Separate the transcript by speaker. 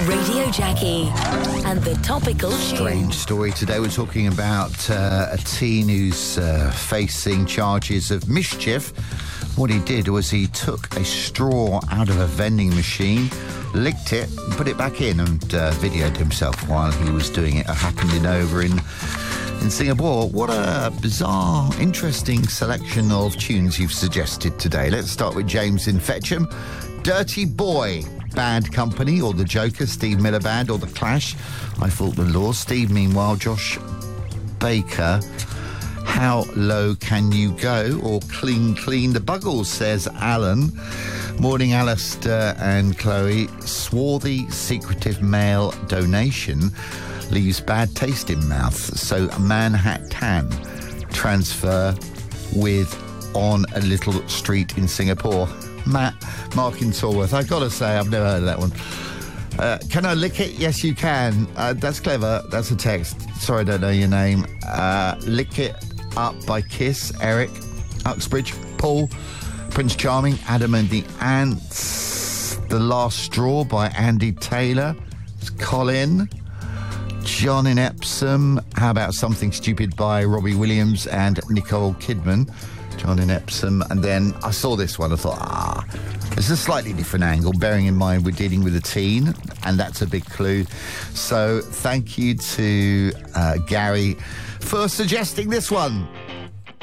Speaker 1: Radio Jackie and the topical
Speaker 2: Strange story today. We're talking about a teen who's facing charges of mischief. What he did was he took a straw out of a vending machine, licked it, put it back in, and videoed himself while he was doing it. It happened over in Singapore. What a bizarre, interesting selection of tunes you've suggested today. Let's start with James in Fetcham. Dirty Boy, Bad Company, or The Joker, Steve Miller Band, or The Clash, I Fought the Law. Steve, meanwhile, Josh Baker, How Low Can You Go, or Clean Clean the Buggles, says Alan. Morning, Alistair and Chloe. Swarthy, secretive male donation leaves bad taste in mouth. So Manhattan transfer with On a Little Street in Singapore. Mark in Torworth. I've got to say, I've never heard of that one. Can I lick it? Yes, you can. That's clever. That's a text. Sorry, I don't know your name. Lick It Up by Kiss, Eric, Uxbridge, Paul, Prince Charming, Adam and the Ants, The Last Straw by Andy Taylor, it's Colin, John in Epsom. How about Something Stupid by Robbie Williams and Nicole Kidman? John in Epsom. And then I saw this one, I thought, it's a slightly different angle, bearing in mind we're dealing with a teen, and that's a big clue. So thank you to Gary for suggesting this one.